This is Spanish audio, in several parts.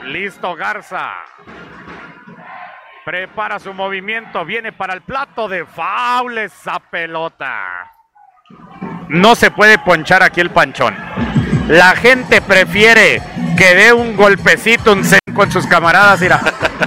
Listo Garza. Prepara su movimiento, viene para el plato de faul esa pelota. No se puede ponchar aquí el Panchón. La gente prefiere que dé un golpecito, un zen con sus camaradas. Mira.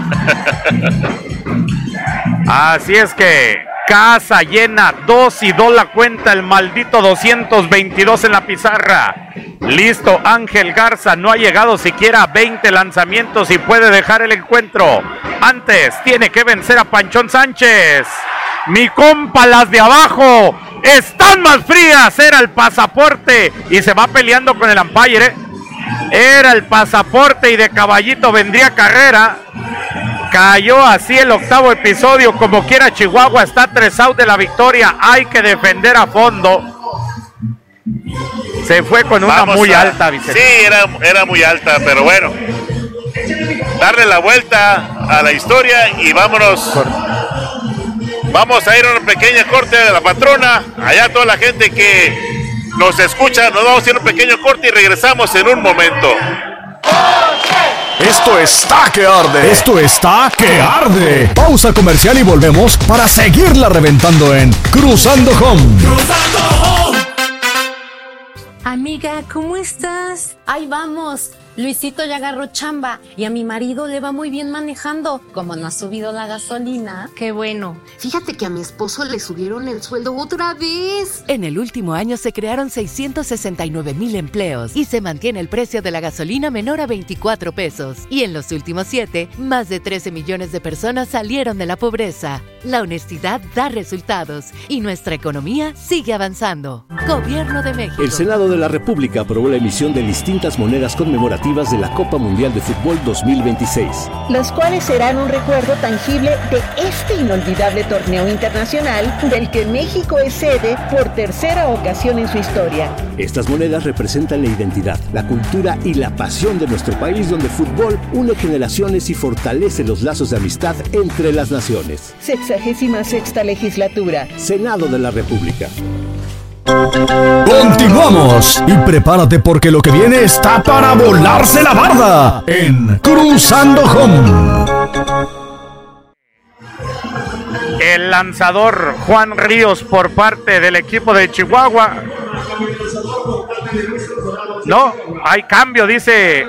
Así es que casa llena, 2-2 la cuenta, el maldito 222 en la pizarra. Listo, Ángel Garza no ha llegado siquiera a 20 lanzamientos y puede dejar el encuentro. Antes tiene que vencer a Panchón Sánchez. Mi compa, las de abajo están más frías. Era el pasaporte y se va peleando con el umpire, Era el pasaporte y de caballito vendría carrera. Cayó así el octavo episodio. Como quiera Chihuahua está 3 out de la victoria. Hay que defender a fondo. Se fue con una muy alta, Vicente. Sí, era muy alta, pero bueno. Darle la vuelta a la historia y vámonos. Vamos a ir a una pequeña corte de la patrona. Allá toda la gente que nos escucha, nos vamos a ir a un pequeño corte y regresamos en un momento. Esto está que arde. Esto está que arde. Pausa comercial y volvemos para seguirla reventando en Cruzando Home. Cruzando Home. Amiga, ¿cómo estás? Ahí vamos. Luisito ya agarró chamba y a mi marido le va muy bien manejando. Como no ha subido la gasolina. Qué bueno. Fíjate que a mi esposo le subieron el sueldo otra vez. En el último año se crearon 669,000 empleos y se mantiene el precio de la gasolina menor a 24 pesos. Y en los últimos 7, más de 13 millones de personas salieron de la pobreza. La honestidad da resultados y nuestra economía sigue avanzando. Gobierno de México. El Senado de la República aprobó la emisión de distintas monedas conmemorativas de la Copa Mundial de Fútbol 2026. Las cuales serán un recuerdo tangible de este inolvidable torneo internacional del que México es sede por tercera ocasión en su historia. Estas monedas representan la identidad, la cultura y la pasión de nuestro país, donde el fútbol une generaciones y fortalece los lazos de amistad entre las naciones. 66ª legislatura. Senado de la República. Continuamos y prepárate porque lo que viene está para volarse la barda en Cruzando Home. El lanzador Juan Ríos por parte del equipo de Chihuahua. No, hay cambio, dice.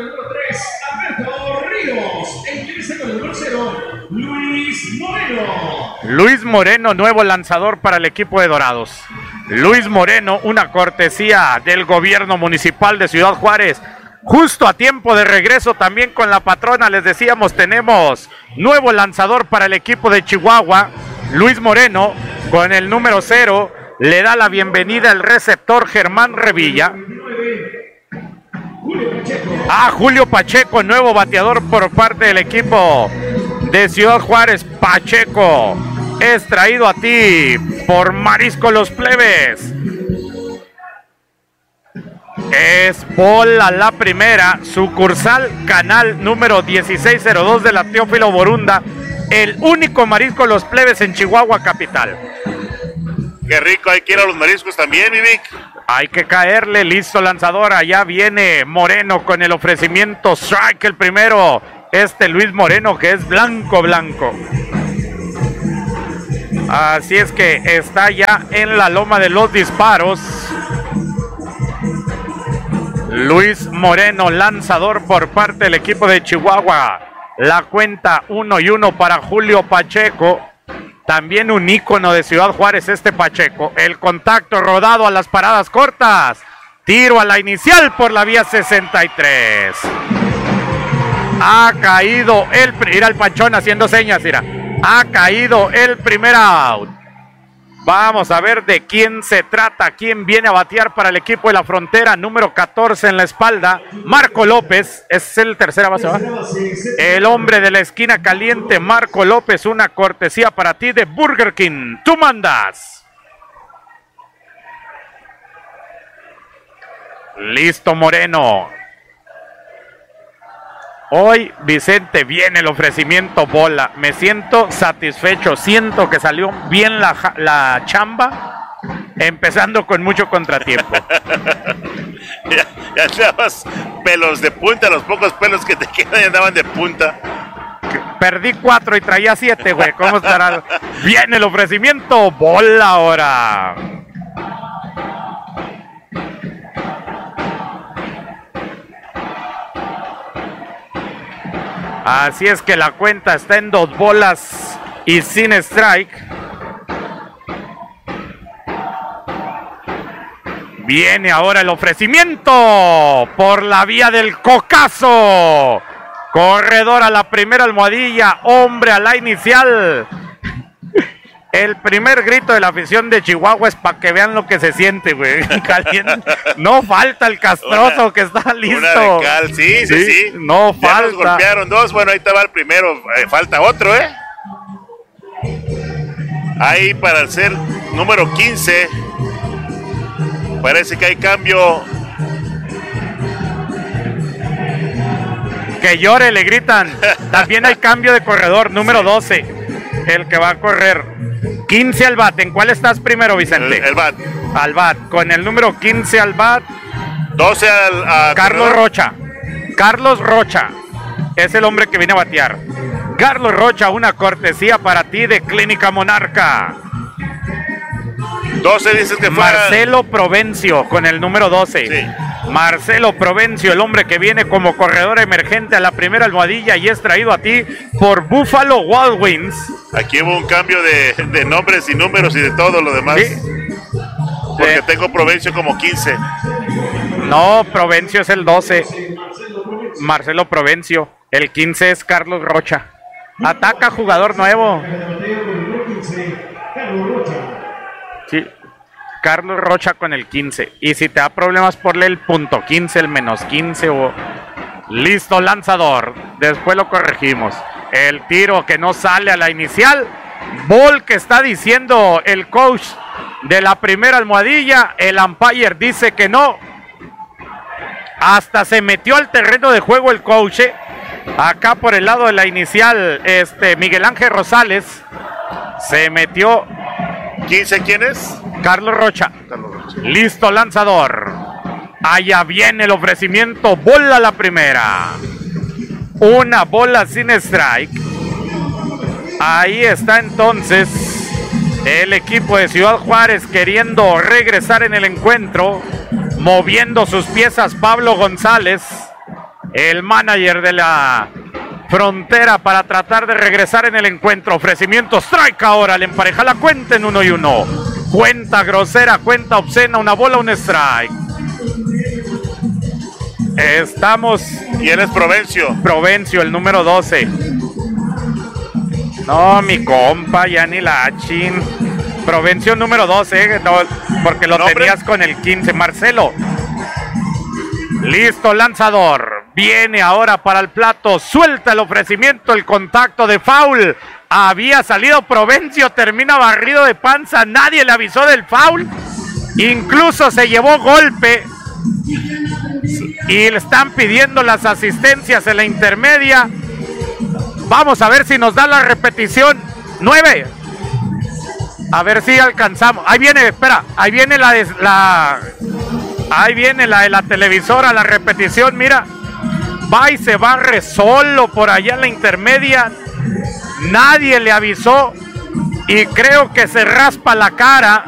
Luis Moreno, nuevo lanzador para el equipo de Dorados. Luis Moreno, una cortesía del gobierno municipal de Ciudad Juárez. Justo a tiempo de regreso también con la patrona, les decíamos, tenemos nuevo lanzador para el equipo de Chihuahua. Luis Moreno, con el número 0, le da la bienvenida al receptor Germán Revilla. Julio Pacheco, nuevo bateador por parte del equipo de Ciudad Juárez. Pacheco es traído a ti por Marisco Los Plebes. Es bola la primera, sucursal canal número 1602 de la Teófilo Borunda, el único Marisco Los Plebes en Chihuahua capital. Qué rico, hay que ir a los mariscos también, mi Vic. Hay que caerle, listo lanzador, allá viene Moreno con el ofrecimiento, strike el primero, Luis Moreno que es blanco. Así es que está ya en la loma de los disparos. Luis Moreno, lanzador por parte del equipo de Chihuahua. La cuenta 1-1 para Julio Pacheco. También un ícono de Ciudad Juárez Pacheco. El contacto rodado a las paradas cortas. Tiro a la inicial por la vía 63. Ha caído mira el Panchón haciendo señas, mira. Ha caído el primer out. Vamos a ver de quién se trata, quién viene a batear para el equipo de la Frontera, número 14 en la espalda, Marco López, es el tercera base, ¿va? El hombre de la esquina caliente, Marco López, una cortesía para ti de Burger King, tú mandas. Listo Moreno. Hoy, Vicente, viene el ofrecimiento bola. Me siento satisfecho. Siento que salió bien la chamba, empezando con mucho contratiempo. ya estabas pelos de punta, los pocos pelos que te quedan y andaban de punta. Perdí 4 y traía 7, güey. ¿Cómo estará? Viene el ofrecimiento. Bola ahora. Así es que la cuenta está en 2 bolas y sin strike. Viene ahora el ofrecimiento por la vía del cocazo. Corredor a la primera almohadilla, hombre a la inicial. El primer grito de la afición de Chihuahua es para que vean lo que se siente, güey. No falta el castroso que está listo. Una de cal, sí. No ya falta. Nos golpearon 2, bueno, ahí estaba el primero. Falta otro, ¿eh? Ahí para el ser número 15. Parece que hay cambio. Que llore, le gritan. También hay cambio de corredor, número 12. El que va a correr. 15 al bat. ¿En cuál estás primero, Vicente? El bat. Al bat. Con el número 15 al bat. 12 al Carlos corredor. Rocha. Carlos Rocha. Es el hombre que viene a batear. Carlos Rocha, una cortesía para ti de Clínica Monarca. 12 dices que fue Marcelo Provencio con el número 12. Sí. Marcelo Provencio, el hombre que viene como corredor emergente a la primera almohadilla y es traído a ti por Buffalo Wild Wings. Aquí hubo un cambio de nombres y números y de todo lo demás. Sí. Porque tengo Provencio como 15. No, Provencio es el 12. Marcelo Provencio. El 15 es Carlos Rocha. Ataca jugador nuevo. Sí. Carlos Rocha con el 15. Y si te da problemas, ponle el punto 15, el menos 15 o... Listo, lanzador. Después lo corregimos. El tiro que no sale a la inicial. Ball que está diciendo el coach de la primera almohadilla. El umpire dice que no. Hasta se metió al terreno de juego el coach. Acá por el lado de la inicial, Miguel Ángel Rosales se metió. 15, ¿quién es? Carlos Rocha. Carlos Rocha. Listo, lanzador. Allá viene el ofrecimiento. Bola la primera. Una bola sin strike. Ahí está entonces el equipo de Ciudad Juárez queriendo regresar en el encuentro. Moviendo sus piezas Pablo González, el manager de la Frontera, para tratar de regresar en el encuentro. Ofrecimiento, strike ahora, le empareja la cuenta en 1-1. Cuenta grosera, cuenta obscena, una bola, un strike. Estamos... Y él es Provencio. Provencio, el número 12. No, mi compa, ya ni la chin. Provencio número 12, no, porque lo tenías con el 15, Marcelo. Listo, lanzador. Viene ahora para el plato. Suelta el ofrecimiento, el contacto de foul. Había salido Provencio, termina barrido de panza. Nadie le avisó del foul. Incluso se llevó golpe. Y le están pidiendo las asistencias en la intermedia. Vamos a ver si nos da la repetición. 9. A ver si alcanzamos. Ahí viene, espera. Ahí viene ahí viene la de la televisora, la repetición, mira. Va y se barre solo por allá en la intermedia. Nadie le avisó. Y creo que se raspa la cara.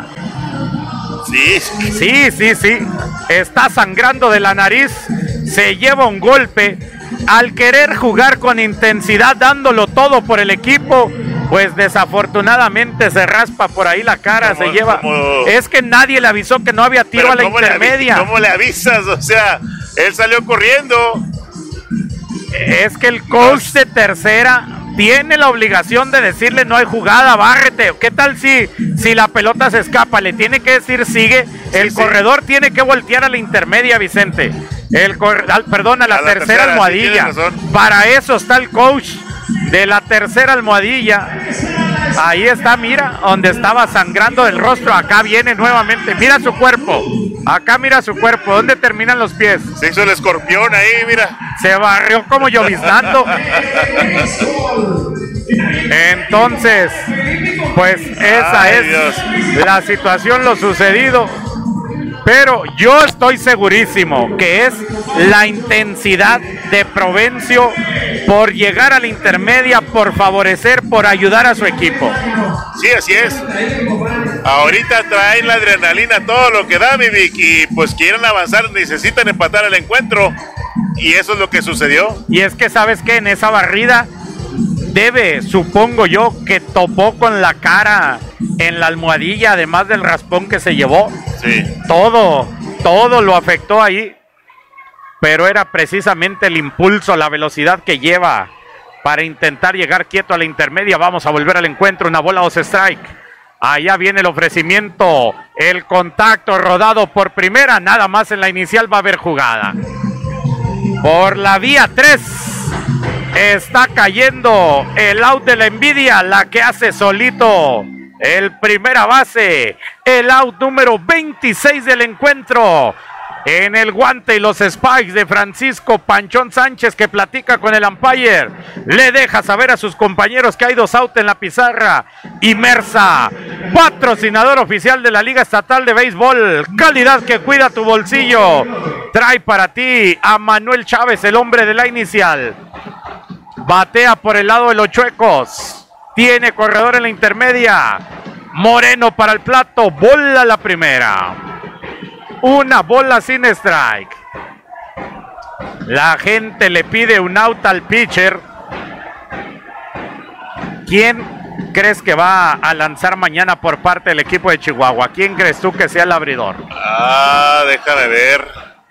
Sí. Está sangrando de la nariz. Se lleva un golpe. Al querer jugar con intensidad, dándolo todo por el equipo, pues desafortunadamente se raspa por ahí la cara, se lleva. Es que nadie le avisó que no había tiro a la intermedia. ¿Cómo le avisas? O sea, él salió corriendo. Es que el coach de tercera tiene la obligación de decirle no hay jugada, bárrete. ¿Qué tal si la pelota se escapa? Le tiene que decir sigue. El corredor tiene que voltear a la intermedia, Vicente. A la tercera almohadilla. Sí, para eso está el coach de la tercera almohadilla. Ahí está, mira, donde estaba sangrando del rostro. Acá viene nuevamente, mira su cuerpo. Acá mira su cuerpo, ¿dónde terminan los pies? Se hizo el escorpión ahí, mira. Se barrió como lloviznando. Entonces, pues esa es la situación, lo sucedido. Pero yo estoy segurísimo que es la intensidad de Provencio por llegar a la intermedia, por favorecer, por ayudar a su equipo. Sí, así es. Ahorita traen la adrenalina, todo lo que da, Vivic, y pues quieren avanzar, necesitan empatar el encuentro, y eso es lo que sucedió. Y es que, ¿sabes qué? En esa barrida supongo yo, que topó con la cara en la almohadilla, además del raspón que se llevó. Sí. Todo lo afectó ahí, pero era precisamente el impulso, la velocidad que lleva para intentar llegar quieto a la intermedia. Vamos a volver al encuentro, una bola 2 strike. Allá viene el ofrecimiento, el contacto rodado por primera, nada más en la inicial va a haber jugada. Por la vía 3 está cayendo el out de la envidia, la que hace solito el primera base, el out número 26 del encuentro. En el guante y los spikes de Francisco Panchón Sánchez, que platica con el umpire, le deja saber a sus compañeros que hay 2 out en la pizarra. Imersa, patrocinador oficial de la Liga Estatal de Béisbol, calidad que cuida tu bolsillo, trae para ti a Manuel Chávez, el hombre de la inicial. Batea por el lado de los Chuecos, tiene corredor en la intermedia. Moreno para el plato, bola la primera. Una bola sin strike. La gente le pide un out al pitcher. ¿Quién crees que va a lanzar mañana por parte del equipo de Chihuahua? ¿Quién crees tú que sea el abridor? Déjame ver.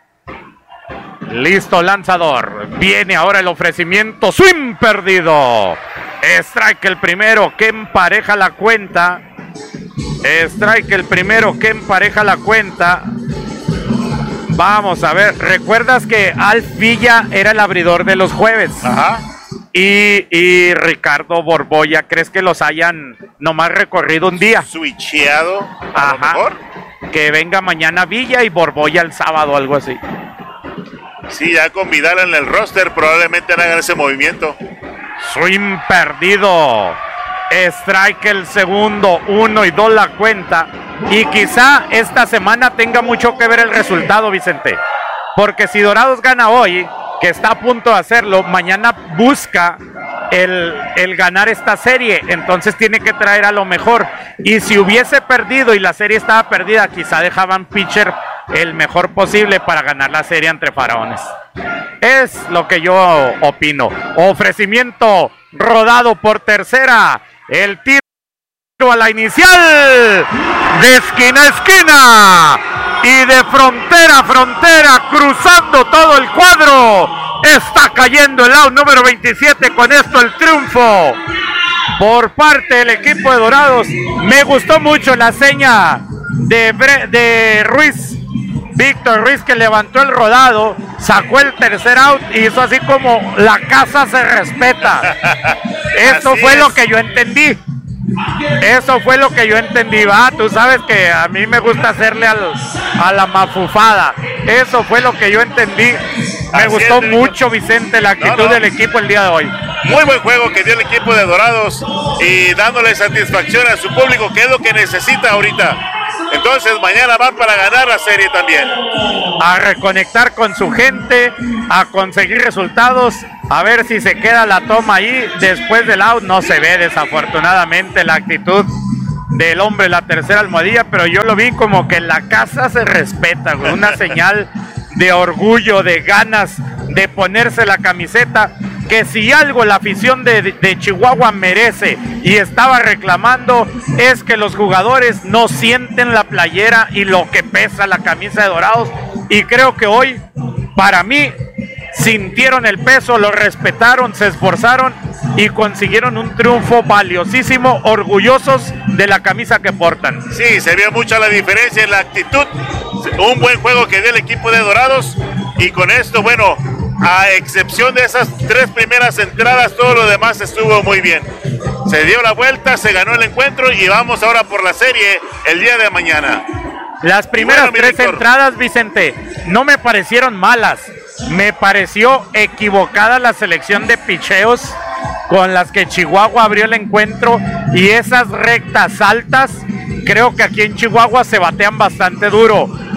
Listo, lanzador. Viene ahora el ofrecimiento. Swing perdido. Strike el primero que empareja la cuenta. Strike el primero que empareja la cuenta. Vamos a ver. ¿Recuerdas que Alf Villa era el abridor de los jueves? Ajá. Y Ricardo Borboya, ¿crees que los hayan nomás recorrido un día? Switcheado, a lo mejor. Que venga mañana Villa y Borboya el sábado, algo así. Sí, ya con Vidal en el roster probablemente hagan ese movimiento. Swing perdido. Strike el segundo, 1 y 2 la cuenta. Y quizá esta semana tenga mucho que ver el resultado, Vicente. Porque si Dorados gana hoy, que está a punto de hacerlo, mañana busca el ganar esta serie. Entonces tiene que traer a lo mejor. Y si hubiese perdido y la serie estaba perdida, quizá dejaban pitcher el mejor posible para ganar la serie entre Faraones. Es lo que yo opino. Ofrecimiento rodado por tercera. El tiro a la inicial. De esquina a esquina. Y de frontera a frontera. Cruzando todo el cuadro. Está cayendo el out número 27. Con esto el triunfo por parte del equipo de Dorados. Me gustó mucho la seña de Ruiz. Víctor Ruiz, que levantó el rodado, sacó el tercer out y hizo así como la casa se respeta. Eso fue lo que yo entendí. Eso fue lo que yo entendí. Tú sabes que a mí me gusta hacerle a la mafufada. Eso fue lo que yo entendí. Me gustó mucho, Vicente, la actitud del equipo el día de hoy. Muy buen juego que dio el equipo de Dorados y dándole satisfacción a su público, que es lo que necesita ahorita. Entonces mañana van para ganar la serie también. A reconectar con su gente, a conseguir resultados, a ver si se queda la toma ahí. Después del out no se ve desafortunadamente la actitud del hombre, la tercera almohadilla, pero yo lo vi como que la casa se respeta, una señal de orgullo, de ganas de ponerse la camiseta, que si algo la afición de Chihuahua merece y estaba reclamando es que los jugadores no sienten la playera y lo que pesa la camisa de Dorados, y creo que hoy, para mí, sintieron el peso, lo respetaron, se esforzaron y consiguieron un triunfo valiosísimo, orgullosos de la camisa que portan. Sí, se vio mucha la diferencia en la actitud. Un buen juego que dio el equipo de Dorados, y con esto, bueno, a excepción de esas 3 primeras entradas, todo lo demás estuvo muy bien. Se dio la vuelta, se ganó el encuentro y vamos ahora por la serie el día de mañana. Las primeras 3 entradas, Vicente, no me parecieron malas. Me pareció equivocada la selección de picheos con las que Chihuahua abrió el encuentro, y esas rectas altas, creo que aquí en Chihuahua se batean bastante duro.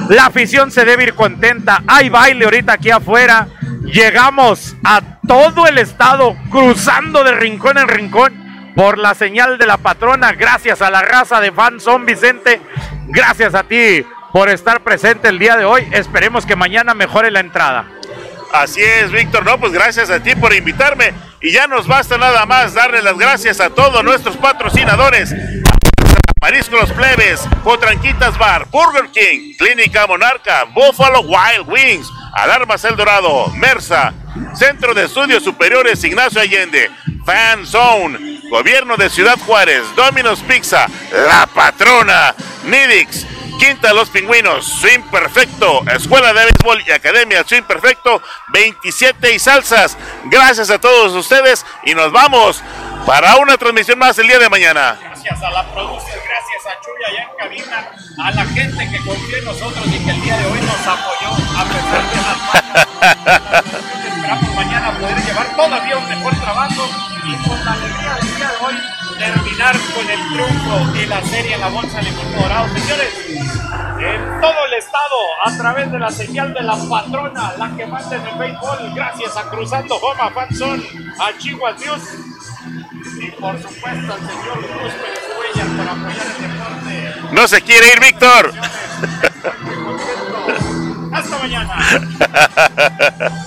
La afición se debe ir contenta. Hay baile ahorita aquí afuera. Llegamos a todo el estado, cruzando de rincón en rincón por la señal de la patrona. Gracias a la raza de Fan Son Vicente. Gracias a ti por estar presente el día de hoy. Esperemos que mañana mejore la entrada. Así es, Víctor. No, pues gracias a ti por invitarme. Y ya nos basta nada más darle las gracias a todos nuestros patrocinadores. Mariscos Los Plebes, Potranquitas Bar, Burger King, Clínica Monarca, Buffalo Wild Wings, Alarmas El Dorado, Mersa, Centro de Estudios Superiores Ignacio Allende, Fan Zone, Gobierno de Ciudad Juárez, Domino's Pizza, La Patrona, Nidix, Quinta Los Pingüinos, Swing Perfecto, Escuela de Béisbol y Academia Swing Perfecto, 27 y Salsas. Gracias a todos ustedes y nos vamos para una transmisión más el día de mañana. Gracias a la producción, gracias a Chuy allá en cabina, a la gente que confió en nosotros y que el día de hoy nos apoyó a pesar de las malas. Esperamos mañana poder llevar todavía un mejor trabajo y con la alegría del día de hoy terminar con el triunfo y la serie en la bolsa del equipo dorado. Señores, en todo el estado, a través de la señal de la patrona, la que manda en el béisbol, gracias a Cruzando Home, a Fan Zone, a Chihuahua News y por supuesto al señor Cruz Pérez Cuellar por apoyar el deporte. No se quiere ir, Víctor. Hasta mañana.